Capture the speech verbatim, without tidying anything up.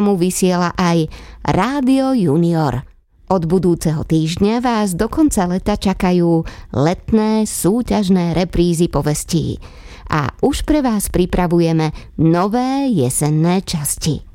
programu vysiela aj Rádio Junior. Od budúceho týždňa vás do konca leta čakajú letné súťažné reprízy povestí. A už pre vás pripravujeme nové jesenné časti.